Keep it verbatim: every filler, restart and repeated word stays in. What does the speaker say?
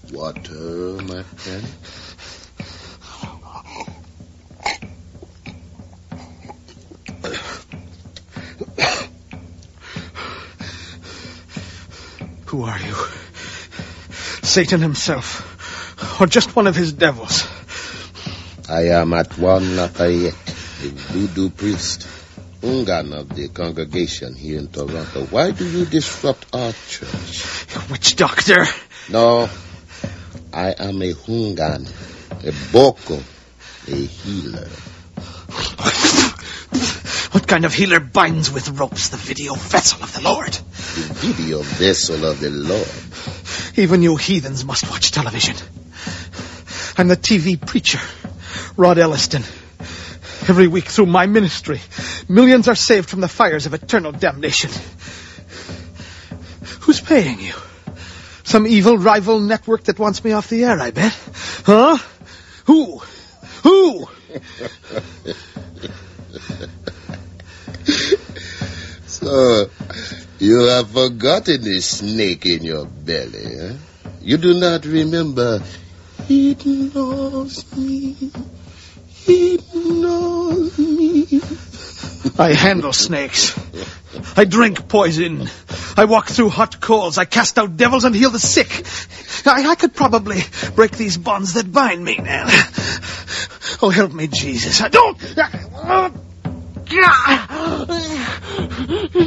Water, my friend. Who are you? Satan himself, or just one of his devils? I am Antoine Lafayette, the voodoo priest, Ungan of the congregation here in Toronto. Why do you disrupt our church? Witch doctor? No, I am a Hungan, a Boko, a healer. What kind of healer binds with ropes the video vessel of the Lord? The video vessel of the Lord. Even you heathens must watch television. I'm the T V preacher, Rod Elliston. Every week through my ministry, millions are saved from the fires of eternal damnation. Who's paying you? Some evil rival network that wants me off the air, I bet. Huh? Who? Who? So, you have forgotten the snake in your belly, eh? You do not remember, he knows me, he knows me. I handle snakes. I drink poison. I walk through hot coals. I cast out devils and heal the sick. I, I could probably break these bonds that bind me, man. Oh, help me, Jesus. I don't...